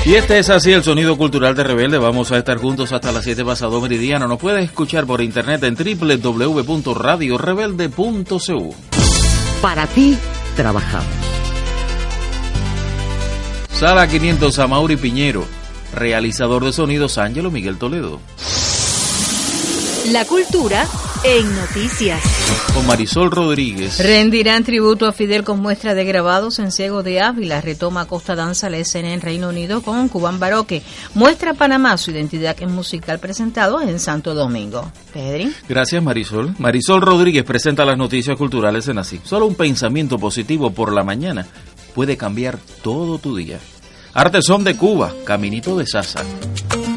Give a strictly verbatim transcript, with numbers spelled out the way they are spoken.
Y este es así el sonido cultural de Rebelde. Vamos a estar juntos hasta las siete pasado meridiano. Nos puedes escuchar por internet en doble u doble u doble u punto radio rebelde punto c u. Para ti, trabajamos. Sala quinientos, Amaury Piñero. Realizador de sonidos, Ángelo Miguel Toledo. La cultura en noticias. Con Marisol Rodríguez. Rendirán tributo a Fidel con muestra de grabados en Ciego de Ávila. Retoma Costa Danza la escena en Reino Unido con Cubán Baroque. Muestra Panamá su identidad en musical presentado en Santo Domingo. Pedrín. Gracias, Marisol. Marisol Rodríguez presenta las noticias culturales en Así. Solo un pensamiento positivo por la mañana puede cambiar todo tu día. Artesón de Cuba, Caminito de Sasa.